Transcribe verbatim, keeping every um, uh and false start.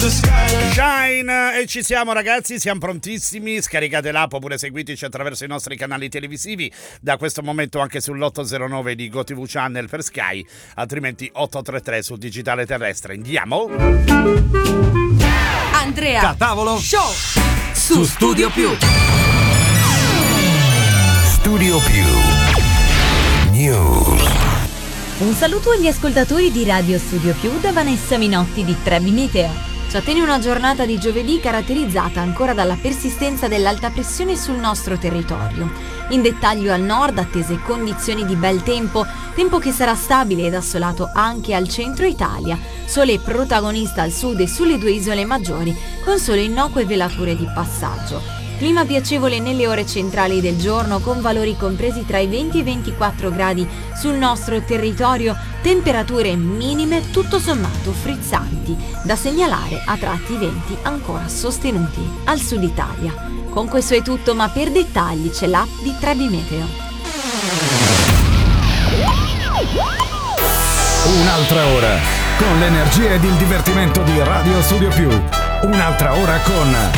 Shine, e ci siamo ragazzi, siamo prontissimi. Scaricate l'app oppure seguiteci attraverso i nostri canali televisivi, da questo momento anche sull'otto zero nove di GoTV Channel per Sky, altrimenti otto tre tre sul digitale terrestre. Andiamo. Andrea Da tavolo Show su Studio Più. Studio Più News. Un saluto agli ascoltatori di Radio Studio Più da Vanessa Minotti di Trebi Meteo. Ci attende una giornata di giovedì caratterizzata ancora dalla persistenza dell'alta pressione sul nostro territorio. In dettaglio al nord attese condizioni di bel tempo, tempo che sarà stabile ed assolato anche al centro Italia, sole protagonista al sud e sulle due isole maggiori, con solo innocue velature di passaggio. Clima piacevole nelle ore centrali del giorno, con valori compresi tra i venti e i ventiquattro gradi sul nostro territorio, temperature minime tutto sommato frizzanti, da segnalare a tratti venti ancora sostenuti al sud Italia. Con questo è tutto, ma per dettagli c'è l'app di Trebi Meteo. Un'altra ora con l'energia ed il divertimento di Radio Studio Più. Un'altra ora con